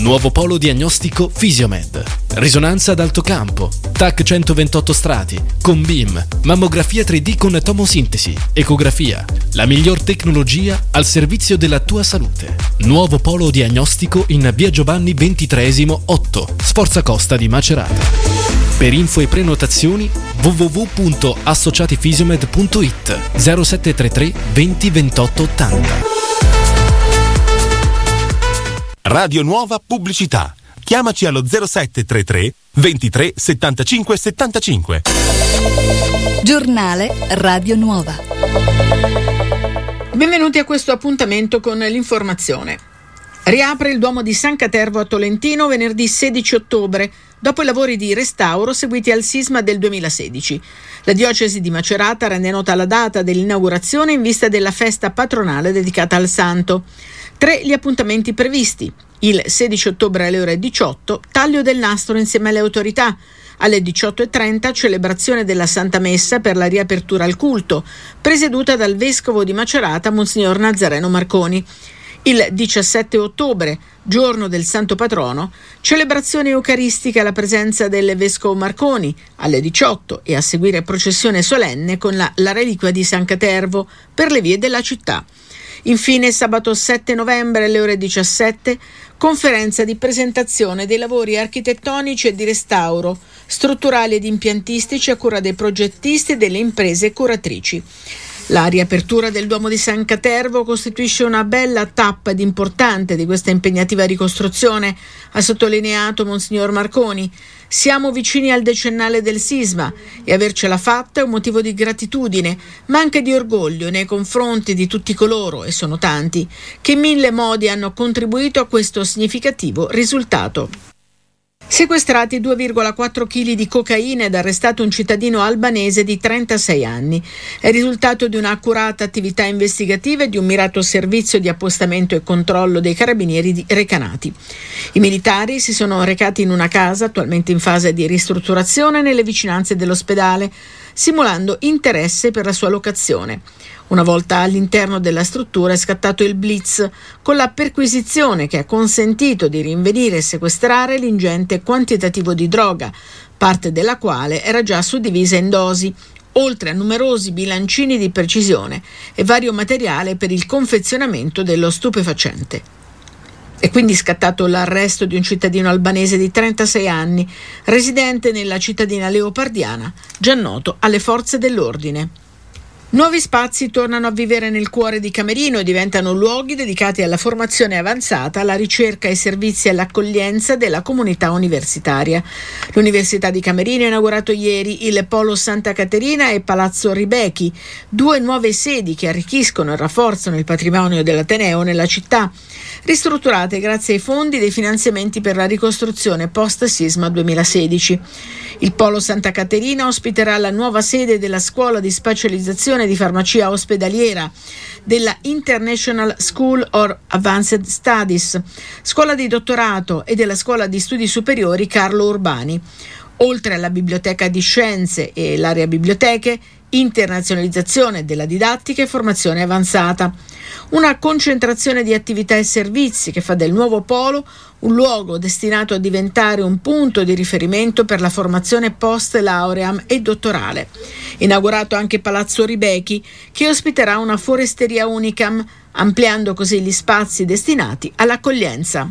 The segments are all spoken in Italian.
Nuovo polo diagnostico Fisiomed. Risonanza ad alto campo, TAC 128 strati, con BIM, mammografia 3D con tomosintesi, ecografia. La miglior tecnologia al servizio della tua salute. Nuovo polo diagnostico in via Giovanni XXIII 8, Sforza Costa di Macerata. Per info e prenotazioni www.associatifisiomed.it 0733 20 28 80. Radio Nuova Pubblicità. Chiamaci allo 0733 23 75 75. Giornale Radio Nuova. Benvenuti a questo appuntamento con l'informazione. Riapre il Duomo di San Catervo a Tolentino venerdì 16 ottobre, dopo i lavori di restauro seguiti al sisma del 2016. La diocesi di Macerata rende nota la data dell'inaugurazione in vista della festa patronale dedicata al santo. 3 gli appuntamenti previsti. Il 16 ottobre alle ore 18, taglio del nastro insieme alle autorità. Alle 18:30 celebrazione della Santa Messa per la riapertura al culto, presieduta dal vescovo di Macerata, Monsignor Nazareno Marconi. Il 17 ottobre, giorno del Santo Patrono, celebrazione eucaristica alla presenza del vescovo Marconi alle 18 e a seguire processione solenne con la reliquia di San Catervo per le vie della città. Infine, sabato 7 novembre alle ore 17, conferenza di presentazione dei lavori architettonici e di restauro, strutturali ed impiantistici a cura dei progettisti e delle imprese curatrici. La riapertura del Duomo di San Catervo costituisce una bella tappa ed importante di questa impegnativa ricostruzione, ha sottolineato Monsignor Marconi. Siamo vicini al decennale del sisma e avercela fatta è un motivo di gratitudine, ma anche di orgoglio nei confronti di tutti coloro, e sono tanti, che in 1000 modi hanno contribuito a questo significativo risultato. Sequestrati 2,4 kg di cocaina ed arrestato un cittadino albanese di 36 anni. È il risultato di un'accurata attività investigativa e di un mirato servizio di appostamento e controllo dei carabinieri recanati. I militari si sono recati in una casa attualmente in fase di ristrutturazione nelle vicinanze dell'ospedale, simulando interesse per la sua locazione. Una volta all'interno della struttura è scattato il blitz con la perquisizione che ha consentito di rinvenire e sequestrare l'ingente quantitativo di droga, parte della quale era già suddivisa in dosi, oltre a numerosi bilancini di precisione e vario materiale per il confezionamento dello stupefacente. È quindi scattato l'arresto di un cittadino albanese di 36 anni, residente nella cittadina leopardiana, già noto alle forze dell'ordine. Nuovi spazi tornano a vivere nel cuore di Camerino e diventano luoghi dedicati alla formazione avanzata, alla ricerca, ai servizi e all'accoglienza della comunità universitaria. L'Università di Camerino ha inaugurato ieri il Polo Santa Caterina e Palazzo Ribechi, 2 nuove sedi che arricchiscono e rafforzano il patrimonio dell'Ateneo nella città, ristrutturate grazie ai fondi dei finanziamenti per la ricostruzione post-sisma 2016. Il Polo Santa Caterina ospiterà la nuova sede della Scuola di Specializzazione di Farmacia Ospedaliera, della International School of Advanced Studies, Scuola di Dottorato e della Scuola di Studi Superiori Carlo Urbani. Oltre alla Biblioteca di Scienze e l'area biblioteche, internazionalizzazione della didattica e formazione avanzata. Una concentrazione di attività e servizi che fa del nuovo polo un luogo destinato a diventare un punto di riferimento per la formazione post lauream e dottorale. Inaugurato anche Palazzo Ribechi, che ospiterà una foresteria unicam, ampliando così gli spazi destinati all'accoglienza.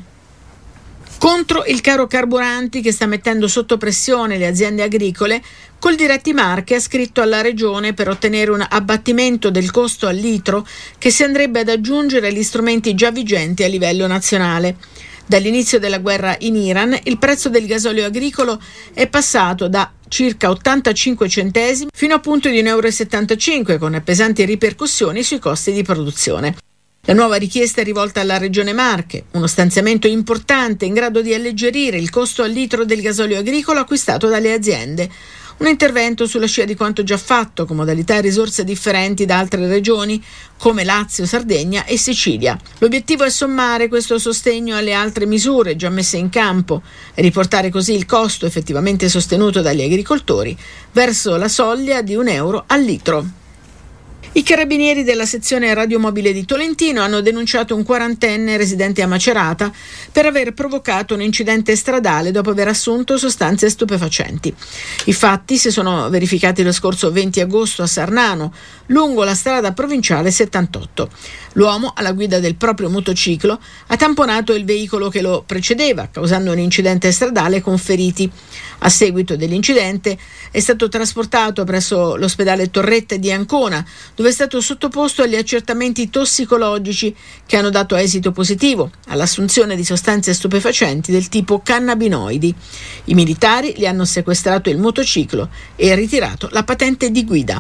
Contro il caro carburanti che sta mettendo sotto pressione le aziende agricole, Coldiretti Marche ha scritto alla Regione per ottenere un abbattimento del costo al litro che si andrebbe ad aggiungere agli strumenti già vigenti a livello nazionale. Dall'inizio della guerra in Iran, il prezzo del gasolio agricolo è passato da circa 85 centesimi fino a punto di 1,75 euro, con pesanti ripercussioni sui costi di produzione. La nuova richiesta è rivolta alla Regione Marche, uno stanziamento importante in grado di alleggerire il costo al litro del gasolio agricolo acquistato dalle aziende. Un intervento sulla scia di quanto già fatto con modalità e risorse differenti da altre regioni come Lazio, Sardegna e Sicilia. L'obiettivo è sommare questo sostegno alle altre misure già messe in campo e riportare così il costo effettivamente sostenuto dagli agricoltori verso la soglia di €1 al litro. I carabinieri della sezione radiomobile di Tolentino hanno denunciato un quarantenne residente a Macerata per aver provocato un incidente stradale dopo aver assunto sostanze stupefacenti. I fatti si sono verificati lo scorso 20 agosto a Sarnano, lungo la strada provinciale 78. L'uomo, alla guida del proprio motociclo, ha tamponato il veicolo che lo precedeva, causando un incidente stradale con feriti. A seguito dell'incidente è stato trasportato presso l'ospedale Torrette di Ancona, dove è stato sottoposto agli accertamenti tossicologici che hanno dato esito positivo all'assunzione di sostanze stupefacenti del tipo cannabinoidi. I militari gli hanno sequestrato il motociclo e ritirato la patente di guida.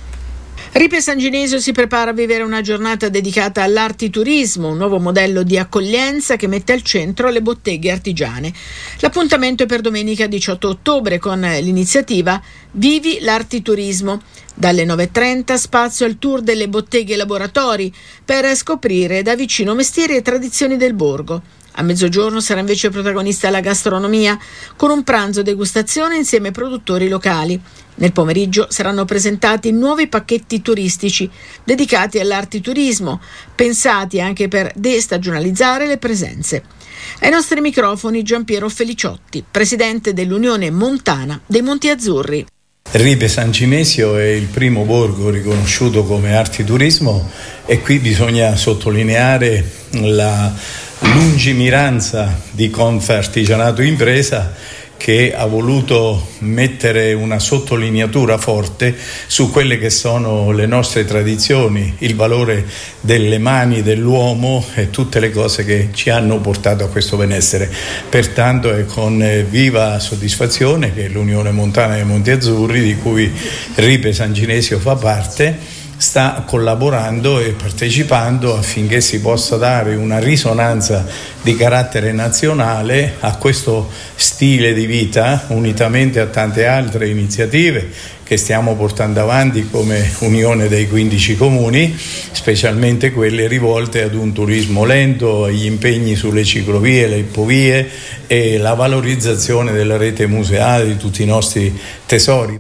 Ripe San Ginesio si prepara a vivere una giornata dedicata all'artiturismo, un nuovo modello di accoglienza che mette al centro le botteghe artigiane. L'appuntamento è per domenica 18 ottobre con l'iniziativa Vivi l'Artiturismo. Dalle 9.30 spazio al tour delle botteghe laboratori per scoprire da vicino mestieri e tradizioni del borgo. A mezzogiorno sarà invece protagonista la gastronomia, con un pranzo degustazione insieme ai produttori locali. Nel pomeriggio saranno presentati nuovi pacchetti turistici dedicati all'artiturismo, pensati anche per destagionalizzare le presenze. Ai nostri microfoni Giampiero Feliciotti, presidente dell'Unione Montana dei Monti Azzurri. Ripe San Ginesio è il primo borgo riconosciuto come artiturismo e qui bisogna sottolineare la lungimiranza di Confartigianato Impresa, che ha voluto mettere una sottolineatura forte su quelle che sono le nostre tradizioni, il valore delle mani dell'uomo e tutte le cose che ci hanno portato a questo benessere. Pertanto è con viva soddisfazione che l'Unione Montana dei Monti Azzurri, di cui Ripe San Ginesio fa parte, sta collaborando e partecipando affinché si possa dare una risonanza di carattere nazionale a questo stile di vita, unitamente a tante altre iniziative che stiamo portando avanti come Unione dei 15 comuni, specialmente quelle rivolte ad un turismo lento, agli impegni sulle ciclovie, le ippovie e la valorizzazione della rete museale di tutti i nostri tesori.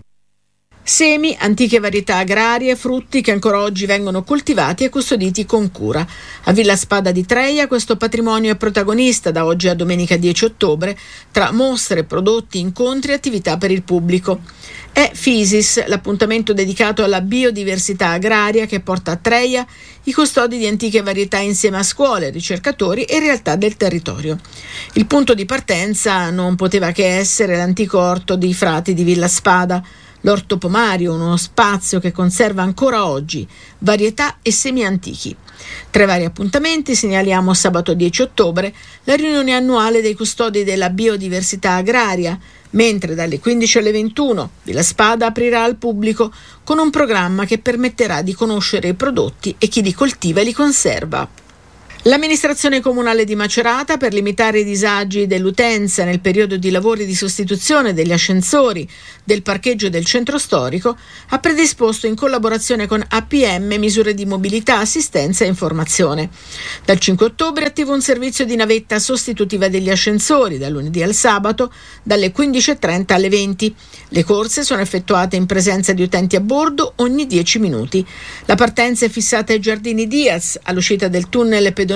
Semi, antiche varietà agrarie, frutti che ancora oggi vengono coltivati e custoditi con cura. A Villa Spada di Treia questo patrimonio è protagonista da oggi a domenica 10 ottobre tra mostre, prodotti, incontri e attività per il pubblico. È Fisis, l'appuntamento dedicato alla biodiversità agraria che porta a Treia i custodi di antiche varietà insieme a scuole, ricercatori e realtà del territorio. Il punto di partenza non poteva che essere l'antico orto dei frati di Villa Spada. L'orto pomario, uno spazio che conserva ancora oggi varietà e semi antichi. Tra i vari appuntamenti segnaliamo sabato 10 ottobre la riunione annuale dei custodi della biodiversità agraria, mentre dalle 15 alle 21 Villa Spada aprirà al pubblico con un programma che permetterà di conoscere i prodotti e chi li coltiva e li conserva. L'amministrazione comunale di Macerata, per limitare i disagi dell'utenza nel periodo di lavori di sostituzione degli ascensori del parcheggio del centro storico, ha predisposto in collaborazione con APM misure di mobilità, assistenza e informazione. Dal 5 ottobre è attivo un servizio di navetta sostitutiva degli ascensori, dal lunedì al sabato, dalle 15.30 alle 20. Le corse sono effettuate in presenza di utenti a bordo ogni 10 minuti. La partenza è fissata ai Giardini Diaz, all'uscita del tunnel pedonale,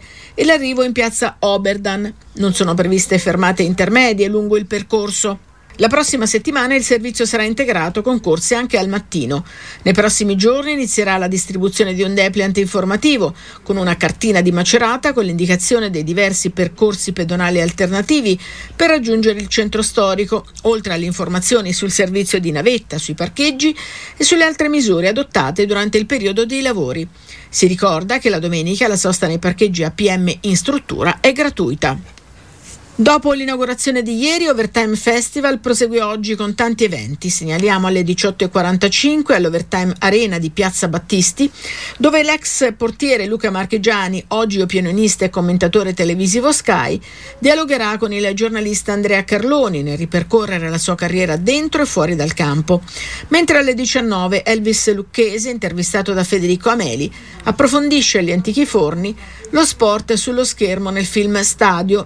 e l'arrivo in piazza Oberdan. Non sono previste fermate intermedie lungo il percorso. La prossima settimana il servizio sarà integrato con corse anche al mattino. Nei prossimi giorni inizierà la distribuzione di un depliant informativo con una cartina di Macerata con l'indicazione dei diversi percorsi pedonali alternativi per raggiungere il centro storico, oltre alle informazioni sul servizio di navetta, sui parcheggi e sulle altre misure adottate durante il periodo dei lavori. Si ricorda che la domenica la sosta nei parcheggi APM in struttura è gratuita. Dopo l'inaugurazione di ieri, Overtime Festival prosegue oggi con tanti eventi. Segnaliamo alle 18.45 all'Overtime Arena di Piazza Battisti, dove l'ex portiere Luca Marchegiani, oggi opinionista e commentatore televisivo Sky, dialogherà con il giornalista Andrea Carloni nel ripercorrere la sua carriera dentro e fuori dal campo. Mentre alle 19 Elvis Lucchese, intervistato da Federico Ameli, approfondisce agli antichi forni lo sport sullo schermo nel film Stadio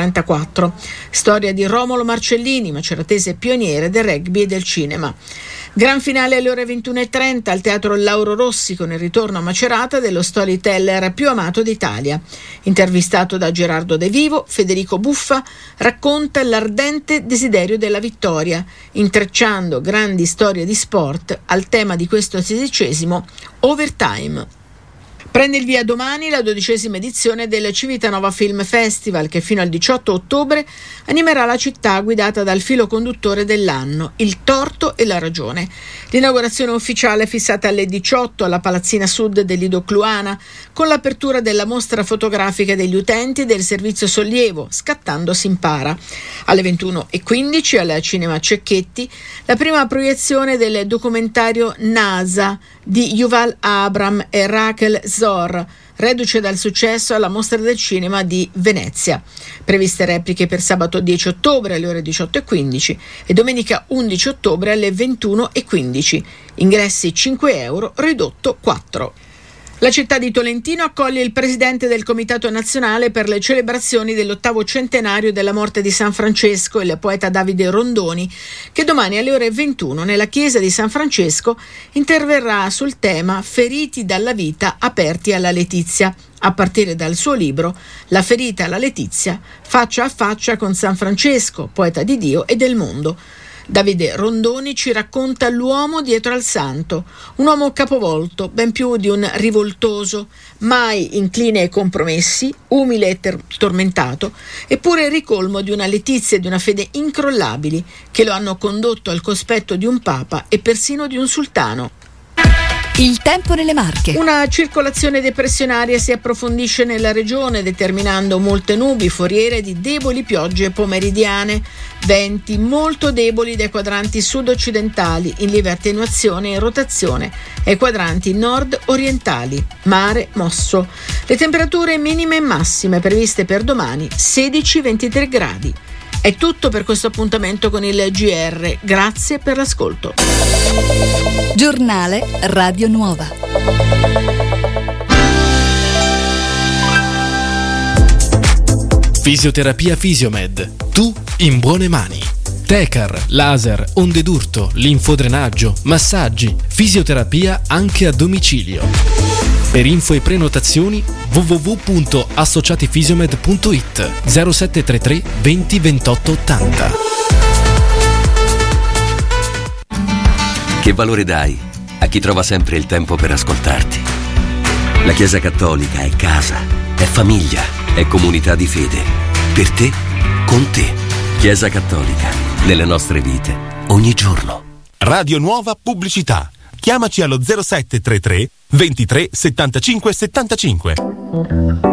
1934, storia di Romolo Marcellini, maceratese pioniere del rugby e del cinema. Gran finale alle ore 21:30 al Teatro Lauro Rossi con il ritorno a Macerata dello storyteller più amato d'Italia. Intervistato da Gerardo De Vivo, Federico Buffa racconta l'ardente desiderio della vittoria, intrecciando grandi storie di sport al tema di questo 16° Overtime. Prende il via domani la 12ª edizione del Civitanova Film Festival, che fino al 18 ottobre animerà la città guidata dal filo conduttore dell'anno, il torto e la ragione. L'inaugurazione ufficiale è fissata alle 18 alla Palazzina Sud dell'Ido Cluana, con l'apertura della mostra fotografica degli utenti del servizio sollievo Scattando si impara. Alle 21:15 al Cinema Cecchetti la prima proiezione del documentario NASA di Yuval Abram e Rachel Zor, reduce dal successo alla Mostra del Cinema di Venezia. Previste repliche per sabato 10 ottobre alle ore 18:15 e domenica 11 ottobre alle 21:15. Ingressi €5, ridotto 4. La città di Tolentino accoglie il presidente del Comitato Nazionale per le celebrazioni dell'8° centenario della morte di San Francesco, il poeta Davide Rondoni, che domani alle ore 21 nella chiesa di San Francesco interverrà sul tema Feriti dalla vita, aperti alla letizia, a partire dal suo libro La ferita alla letizia, faccia a faccia con San Francesco, poeta di Dio e del mondo. Davide Rondoni ci racconta l'uomo dietro al santo, un uomo capovolto, ben più di un rivoltoso, mai incline ai compromessi, umile e tormentato, eppure ricolmo di una letizia e di una fede incrollabili che lo hanno condotto al cospetto di un papa e persino di un sultano. Il tempo nelle Marche. Una circolazione depressionaria si approfondisce nella regione, determinando molte nubi foriere di deboli piogge pomeridiane, venti molto deboli dai quadranti sud-occidentali, in lieve attenuazione e rotazione ai quadranti nord-orientali, mare mosso. Le temperature minime e massime previste per domani 16-23 gradi. È tutto per questo appuntamento con il GR. Grazie per l'ascolto. Giornale Radio Nuova. Fisioterapia Fisiomed. Tu in buone mani. Tecar, laser, onde d'urto, linfodrenaggio, massaggi, fisioterapia anche a domicilio. Per info e prenotazioni www.associatifisiomed.it 0733 20 28 80. Che valore dai a chi trova sempre il tempo per ascoltarti? La Chiesa Cattolica è casa, è famiglia, è comunità di fede. Per te, con te. Chiesa Cattolica, nelle nostre vite, ogni giorno. Radio Nuova Pubblicità. Chiamaci allo 0733 23 75 75.